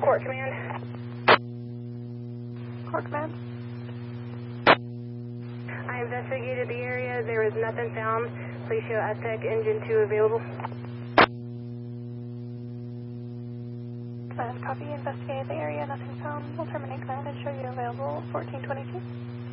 Court Command. Court Command. I investigated the area. There was nothing found. Please show Aztec Engine 2 available. Command, copy. Investigated the area. Nothing found. We'll terminate command and show you available 1422.